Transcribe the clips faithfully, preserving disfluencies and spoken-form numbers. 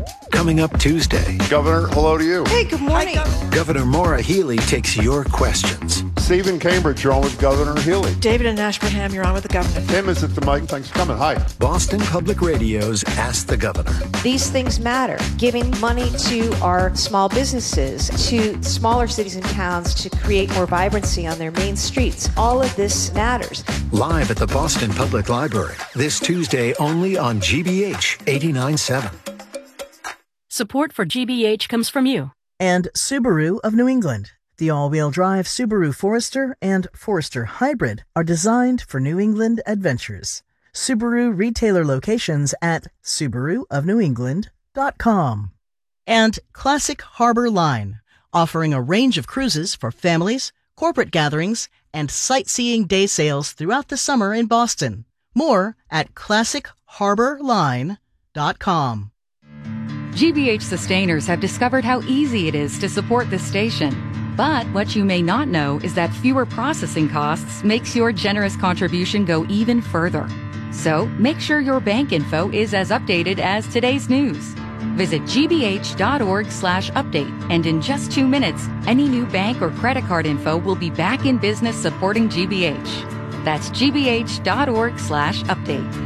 Coming up Tuesday, Governor, hello to you. Hey, good morning. Hi, Governor Maura Healey takes your questions. Stephen Cambridge, you're on with Governor Healey. David in Ashburnham, you're on with the governor. Tim is at the mic. Thanks for coming. Hi. Boston Public Radio's Ask the Governor. These things matter. Giving money to our small businesses, to smaller cities and towns to create more vibrancy on their main streets. All of this matters. Live at the Boston Public Library this Tuesday only on G B H eighty-nine point seven. Support for G B H comes from you. And Subaru of New England. The all-wheel drive Subaru Forester and Forester Hybrid are designed for New England adventures. Subaru retailer locations at subaru of new england dot com. And Classic Harbor Line, offering a range of cruises for families, corporate gatherings, and sightseeing day sails throughout the summer in Boston. More at classic harbor line dot com. G B H sustainers have discovered how easy it is to support this station. But what you may not know is that fewer processing costs makes your generous contribution go even further. So make sure your bank info is as updated as today's news. Visit g b h dot org slash update, and in just two minutes, any new bank or credit card info will be back in business supporting G B H. That's g b h dot org slash update.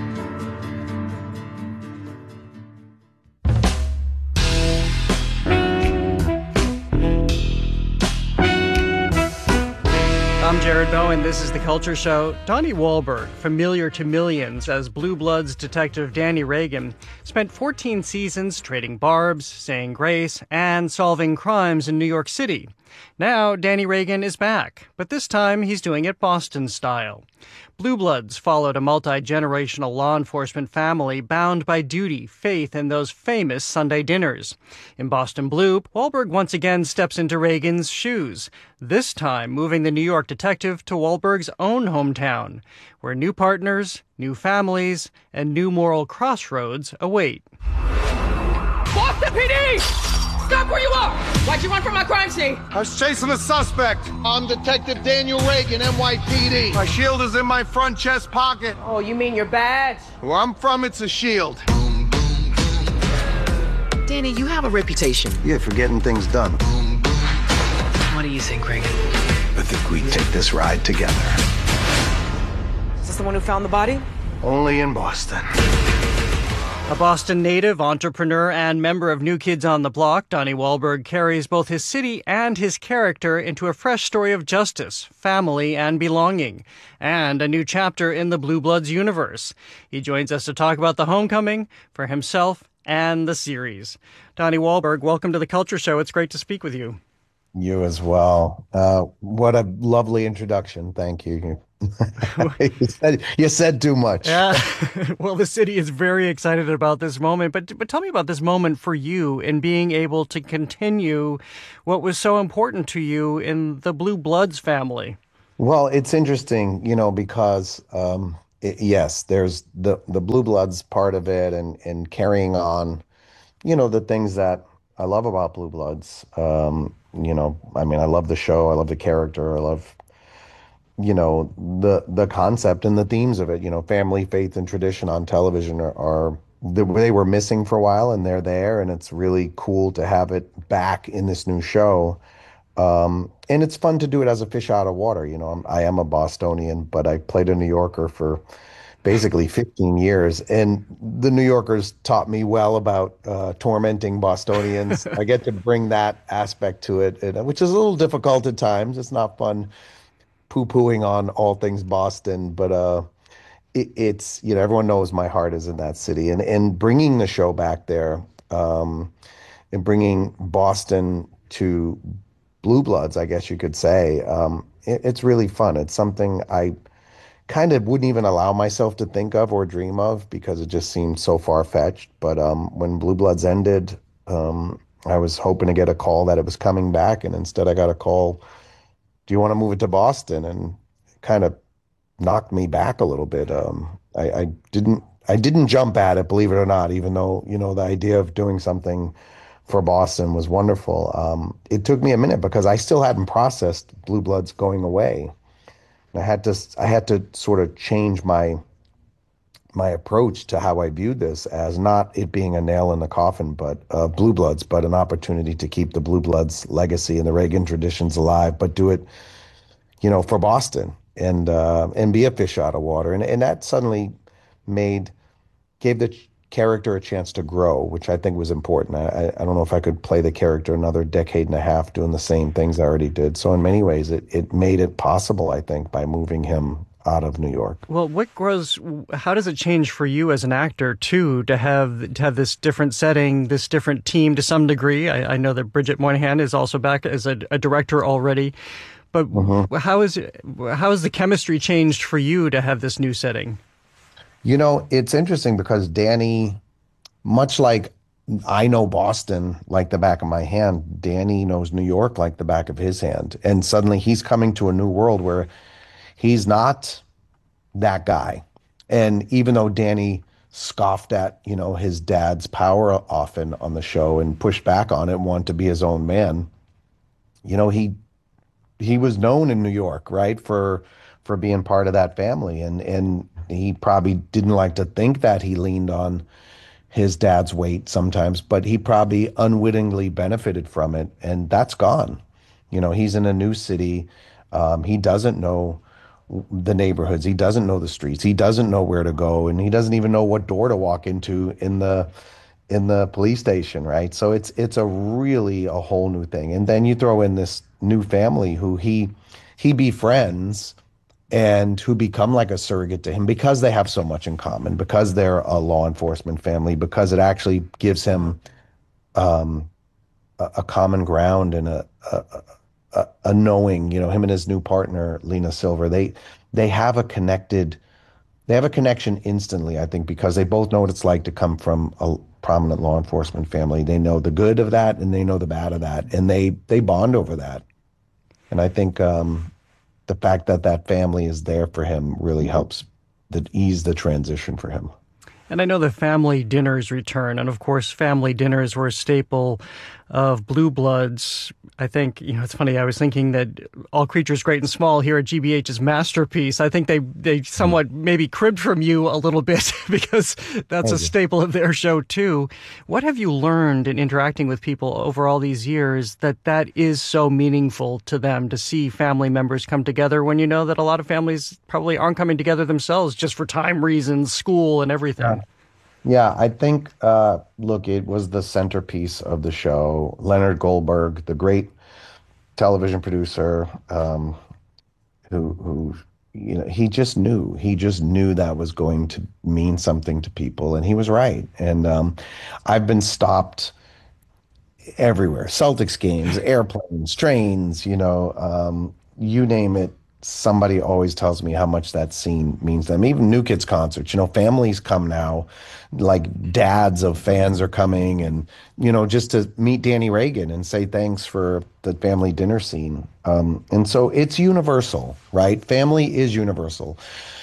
I'm Jared Bowen. This is The Culture Show. Donnie Wahlberg, familiar to millions as Blue Bloods detective Danny Reagan, spent fourteen seasons trading barbs, saying grace, and solving crimes in New York City. Now, Danny Reagan is back, but this time he's doing it Boston style. Blue Bloods followed a multi-generational law enforcement family bound by duty, faith, and those famous Sunday dinners. In Boston Blue, Wahlberg once again steps into Reagan's shoes, this time moving the New York detective to Wahlberg's own hometown, where new partners, new families, and new moral crossroads await. Boston P D! Stop where you are! Why'd you run from my crime scene? I was chasing a suspect. I'm Detective Daniel Reagan, N Y P D. My shield is in my front chest pocket. Oh, you mean your badge? Where I'm from, it's a shield. Danny, you have a reputation. Yeah, for getting things done. What do you think, Reagan? I think we take this ride together. Is this the one who found the body? Only in Boston. A Boston native, entrepreneur, and member of New Kids on the Block, Donnie Wahlberg carries both his city and his character into a fresh story of justice, family, and belonging, and a new chapter in the Blue Bloods universe. He joins us to talk about the homecoming for himself and the series. Donnie Wahlberg, welcome to The Culture Show. It's great to speak with you. You as well. Uh, what a lovely introduction. Thank you. you, said, you said too much. Yeah. Well, the city is very excited about this moment, but but tell me about this moment for you in being able to continue what was so important to you in the Blue Bloods family. Well, it's interesting, you know, because um, it, yes, there's the the Blue Bloods part of it, and and carrying on, you know, the things that I love about Blue Bloods. Um, you know, I mean, I love the show, I love the character, I love, you know, the the concept and the themes of it. You know, family, faith, and tradition on television are, are they were missing for a while, and they're there, and it's really cool to have it back in this new show. Um, and it's fun to do it as a fish out of water. You know, I'm, I am a Bostonian, but I played a New Yorker for basically fifteen years, and the New Yorkers taught me well about uh, tormenting Bostonians. I get to bring that aspect to it, and, which is a little difficult at times. It's not fun poo-pooing on all things Boston, but uh, it, it's, you know, everyone knows my heart is in that city, and and bringing the show back there, um, and bringing Boston to Blue Bloods, I guess you could say, um, it, it's really fun. It's something I kind of wouldn't even allow myself to think of or dream of because it just seemed so far-fetched. But um, when Blue Bloods ended, um, I was hoping to get a call that it was coming back, and instead I got a call, do you want to move it to Boston? And it kind of knocked me back a little bit. Um, I, I didn't I didn't jump at it, believe it or not, even though, you know, the idea of doing something for Boston was wonderful. Um, it took me a minute because I still hadn't processed Blue Bloods going away. I had to I had to sort of change my my approach to how I viewed this as not it being a nail in the coffin, but uh, Blue Bloods, but an opportunity to keep the Blue Bloods legacy and the Reagan traditions alive, but do it, you know, for Boston and uh, and be a fish out of water. And and that suddenly made gave the ch- character a chance to grow, which I think was important. I, I don't know if I could play the character another decade and a half doing the same things I already did. So in many ways, it, it made it possible, I think, by moving him out of New York. Well, what grows, how does it change for you as an actor, too, to have to have this different setting, this different team to some degree? I, I know that Bridget Moynihan is also back as a, a director already. But mm-hmm. how is it, how has the chemistry changed for you to have this new setting? You know, it's interesting because Danny, much like I know Boston like the back of my hand, Danny knows New York like the back of his hand. And suddenly he's coming to a new world where he's not that guy. And even though Danny scoffed at, you know, his dad's power often on the show and pushed back on it and wanted to be his own man, you know, he he was known in New York, right, for for being part of that family. And and he probably didn't like to think that he leaned on his dad's weight sometimes, but he probably unwittingly benefited from it. And that's gone. You know, he's in a new city. Um, he doesn't know the neighborhoods. He doesn't know the streets. He doesn't know where to go, and he doesn't even know what door to walk into in the in the police station, right? So it's it's a really a whole new thing. And then you throw in this new family who he he befriends and who become like a surrogate to him because they have so much in common, because they're a law enforcement family, because it actually gives him um, a, a common ground and a, a A, a knowing, you know, him and his new partner, Lena Silver, they they have a connected, they have a connection instantly, I think, because they both know what it's like to come from a prominent law enforcement family. They know the good of that and they know the bad of that, and they they bond over that. And I think um, the fact that that family is there for him really helps the, ease the transition for him. And I know the family dinners return, and of course, family dinners were a staple of Blue Bloods. I think, you know, it's funny, I was thinking that All Creatures Great and Small here at G B H's masterpiece, I think they, they somewhat maybe cribbed from you a little bit because that's a staple of their show too. What have you learned in interacting with people over all these years that that is so meaningful to them to see family members come together when you know that a lot of families probably aren't coming together themselves just for time reasons, school and everything? Yeah. Yeah, I think, uh, look, it was the centerpiece of the show. Leonard Goldberg, the great television producer, um, who, who, you know, he just knew. He just knew that was going to mean something to people, and he was right. And um, I've been stopped everywhere. Celtics games, airplanes, trains, you know, um, you name it. Somebody always tells me how much that scene means to them. Even New Kids concerts, you know, families come now, like dads of fans are coming, and, you know, just to meet Danny Reagan and say thanks for the family dinner scene. Um, and so it's universal, right? Family is universal.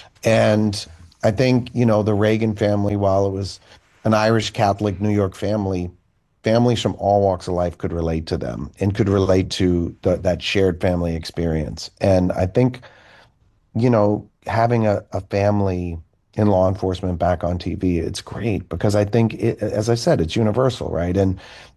And I think, you know, the Reagan family, while it was an Irish Catholic New York family, families from all walks of life could relate to them and could relate to the, that shared family experience. And I think, you know, having a, a family in law enforcement back on T V, it's great because I think, it, as I said, it's universal, right? And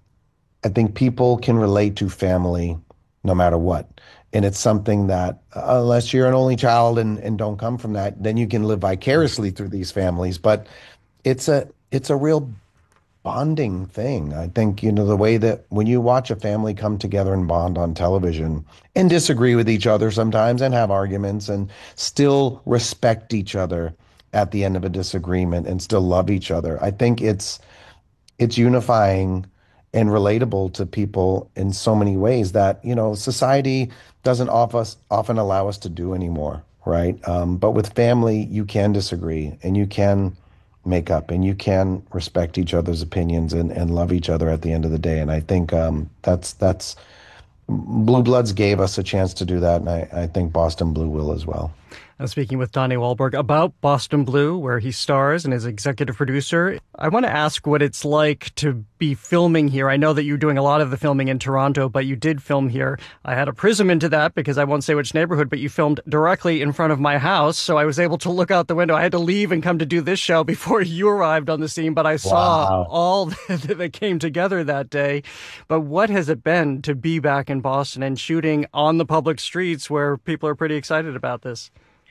I think people can relate to family no matter what. And it's something that, uh, unless you're an only child and, and don't come from that, then you can live vicariously through these families. But it's a it's a real bonding thing. I think, you know, the way that when you watch a family come together and bond on television and disagree with each other sometimes and have arguments and still respect each other at the end of a disagreement and still love each other, I think it's it's unifying and relatable to people in so many ways that, you know, society doesn't often often allow us to do anymore, right? Um, but with family, you can disagree and you can make up and you can respect each other's opinions and, and love each other at the end of the day. And I think um, that's that's Blue Bloods gave us a chance to do that, and I, I think Boston Blue will as well. I'm speaking with Donnie Wahlberg about Boston Blue, where he stars and is executive producer. I want to ask what it's like to be filming here. I know that you're doing a lot of the filming in Toronto, but you did film here. I had a prism into that because I won't say which neighborhood, but you filmed directly in front of my house, so I was able to look out the window. I had to leave and come to do this show before you arrived on the scene, but I saw Wow. all that came together that day. But what has it been to be back in Boston and shooting on the public streets where people are pretty excited about this?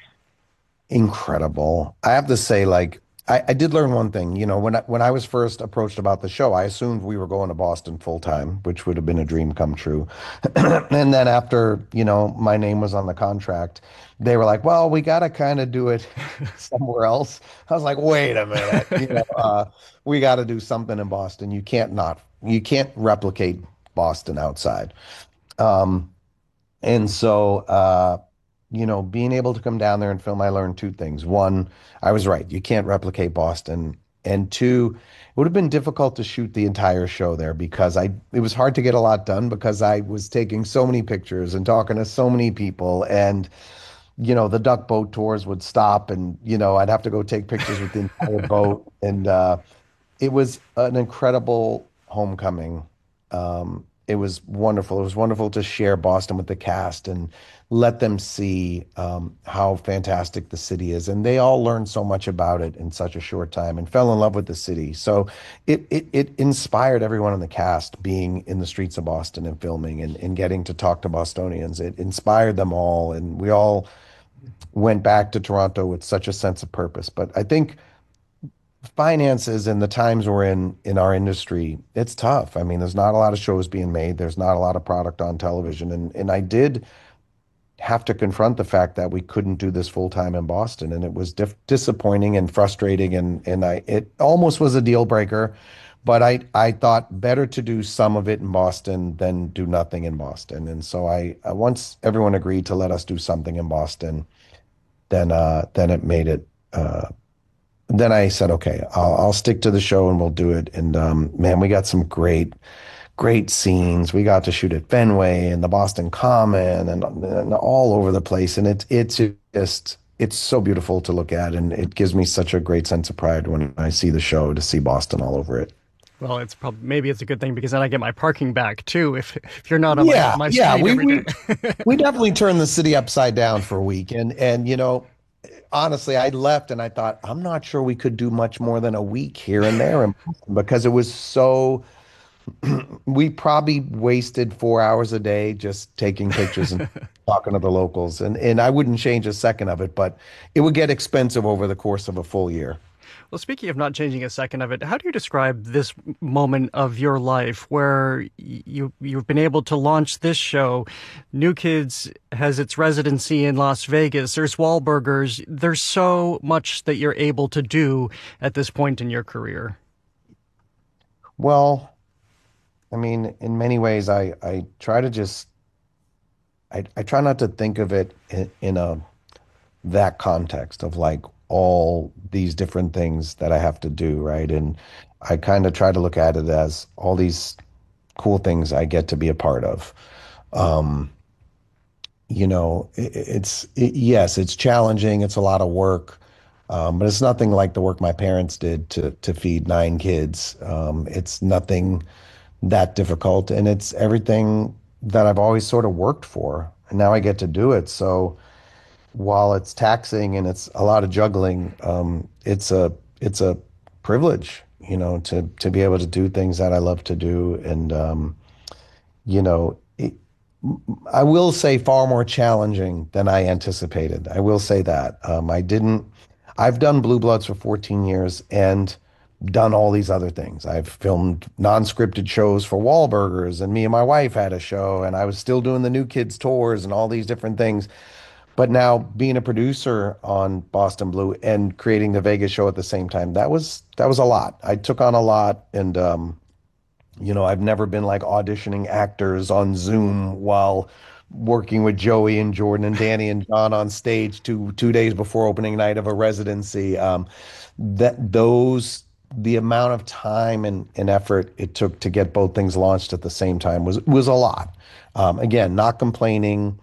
Incredible. I have to say, like, I, I did learn one thing. You know, when I, when I was first approached about the show, I assumed we were going to Boston full time, which would have been a dream come true. And then after, you know, my name was on the contract, they were like, well, we got to kind of do it somewhere else. I was like, wait a minute, you know, uh, we got to do something in Boston. You can't not, you can't replicate Boston outside. Um, and so, uh, you know, being able to come down there and film, I learned two things. One, I was right. You can't replicate Boston. And two, it would have been difficult to shoot the entire show there because I, it was hard to get a lot done because I was taking so many pictures and talking to so many people. And, you know, the duck boat tours would stop and, you know, I'd have to go take pictures with the entire boat. And uh, it was an incredible homecoming. Um, It was wonderful. It was wonderful to share Boston with the cast and let them see um, how fantastic the city is. And they all learned so much about it in such a short time and fell in love with the city. So it it, it inspired everyone in the cast being in the streets of Boston and filming and, and getting to talk to Bostonians. It inspired them all. And we all went back to Toronto with such a sense of purpose. But I think finances and the times we're in in our industry, it's tough. I mean, there's not a lot of shows being made. There's not a lot of product on television. And and I did have to confront the fact that we couldn't do this full time in Boston. And it was dif- disappointing and frustrating. And and I it almost was a deal breaker. But I, I thought better to do some of it in Boston than do nothing in Boston. And so I, I once everyone agreed to let us do something in Boston, then uh, then it made it uh, then I said, okay, I'll, I'll stick to the show and we'll do it. And um, man, we got some great, great scenes. We got to shoot at Fenway and the Boston Common and, and all over the place. And it's it's just it's so beautiful to look at, and it gives me such a great sense of pride when I see the show to see Boston all over it. Well, it's probably maybe it's a good thing because then I get my parking back too. If if you're not on yeah, my, my yeah, street we every we, day. we definitely turned the city upside down for a week, and and you know. Honestly, I left and I thought, I'm not sure we could do much more than a week here and there because it was so, we probably wasted four hours a day just taking pictures and talking to the locals. And, and I wouldn't change a second of it, but it would get expensive over the course of a full year. Well, speaking of not changing a second of it, how do you describe this moment of your life where you, you've been able to launch this show? New Kids has its residency in Las Vegas. There's Wahlburgers. There's so much that you're able to do at this point in your career. Well, I mean, in many ways, I, I try to just, I, I try not to think of it in, in a, that context of like, all these different things that I have to do, right? And I kind of try to look at it as all these cool things I get to be a part of. Um, you know, it, it's, it, yes, it's challenging. It's a lot of work, um, but it's nothing like the work my parents did to, to feed nine kids. Um, it's nothing that difficult, and it's everything that I've always sort of worked for. And now I get to do it. So while it's taxing and it's a lot of juggling, um, it's a it's a privilege, you know, to to be able to do things that I love to do. And um, you know, it, I will say far more challenging than I anticipated. I will say that. Um, I didn't. I've done Blue Bloods for fourteen years and done all these other things. I've filmed non-scripted shows for Wahlburgers, and me and my wife had a show, and I was still doing the New Kids tours and all these different things. But now being a producer on Boston Blue and creating the Vegas show at the same time, that was that was a lot. I took on a lot, and um, you know, I've never been like auditioning actors on Zoom while working with Joey and Jordan and Danny and John on stage two two days before opening night of a residency. Um, that those the amount of time and, and effort it took to get both things launched at the same time was was a lot. Um, again, not complaining.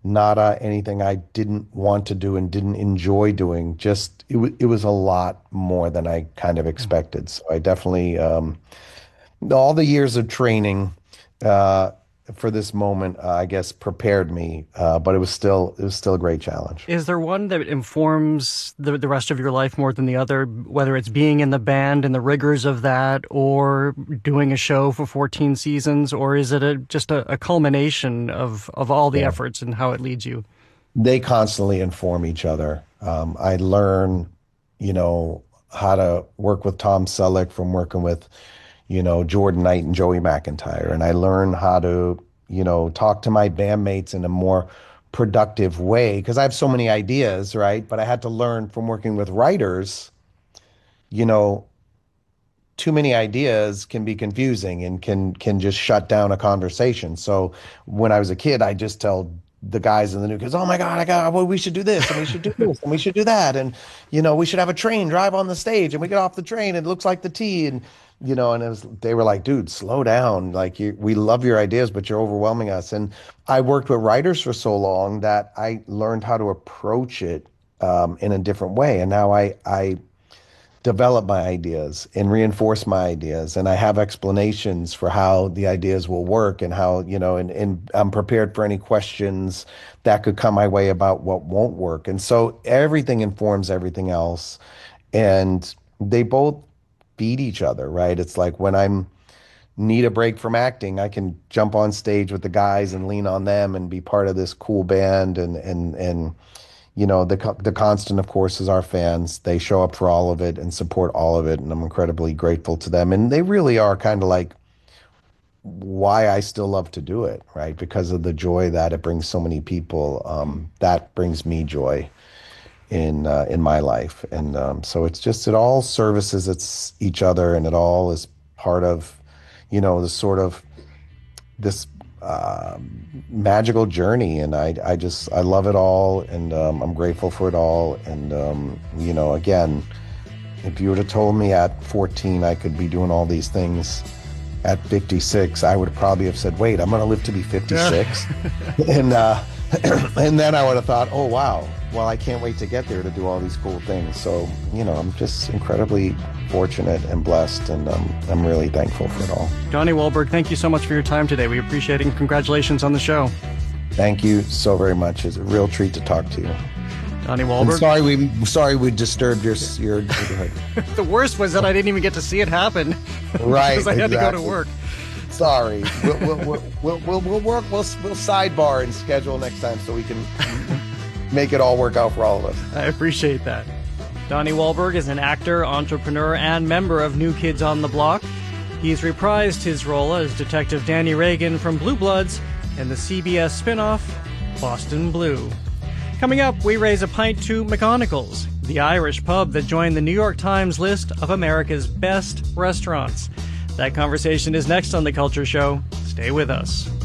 not uh, anything I didn't want to do and didn't enjoy doing. Just it, w- it was a lot more than I kind of expected. So I definitely, um, all the years of training uh, for this moment, uh, I guess, prepared me. Uh, but it was still it was still a great challenge. Is there one that informs the the rest of your life more than the other, whether it's being in the band and the rigors of that, or doing a show for fourteen seasons, or is it a, just a, a culmination of, of all the yeah. efforts and how it leads you? They constantly inform each other. Um, I learn, you know, how to work with Tom Selleck from working with, you know, Jordan Knight and Joey McIntyre. And I learn how to, you know, talk to my bandmates in a more productive way because I have so many ideas, right? But I had to learn from working with writers, you know, too many ideas can be confusing and can can just shut down a conversation. So when I was a kid, I just tell the guys in the new kids, oh my God, I got, well, we should do this and we should do this and we should do that. And, you know, we should have a train drive on the stage and we get off the train and it looks like the T. And, you know, and it was, they were like, dude, slow down. Like, you, we love your ideas, but you're overwhelming us. And I worked with writers for so long that I learned how to approach it um, in a different way. And now I, I develop my ideas and reinforce my ideas. And I have explanations for how the ideas will work and how, you know, and, and I'm prepared for any questions that could come my way about what won't work. And so everything informs everything else. And they both feed each other, right? It's like when I'm need a break from acting, I can jump on stage with the guys and lean on them and be part of this cool band. And, and, and, you know, the, the constant, of course, is our fans. They show up for all of it and support all of it. And I'm incredibly grateful to them. And they really are kind of like why I still love to do it, right? Because of the joy that it brings so many people. Um, that brings me joy in uh, in my life. And um, so it's just, it all services it's each other, and it all is part of, you know, the sort of this uh, magical journey. And I, I just, I love it all. And um, I'm grateful for it all. And, um, you know, again, if you would have told me at fourteen I could be doing all these things at fifty-six, I would probably have said, wait, I'm going to live to be fifty-six. and, uh, and then I would have thought, oh, wow, well, I can't wait to get there to do all these cool things. So, you know, I'm just incredibly fortunate and blessed, and um, I'm really thankful for it all. Donnie Wahlberg, thank you so much for your time today. We appreciate it, and congratulations on the show. Thank you so very much. It's a real treat to talk to you. Donnie Wahlberg. And sorry we sorry we disturbed your your neighborhood. The worst was that I didn't even get to see it happen. Right, because I had exactly. to go to work. Sorry. We'll we'll, we'll, we'll, we'll, we'll work. We'll we'll sidebar and schedule next time so we can make it all work out for all of us. I appreciate that. Donnie Wahlberg is an actor, entrepreneur, and member of New Kids on the Block. He's reprised his role as Detective Danny Reagan from Blue Bloods and the C B S spinoff Boston Blue. Coming up, we raise a pint to McGonagall's, the Irish pub that joined the New York Times list of America's best restaurants. That conversation is next on The Culture Show. Stay with us.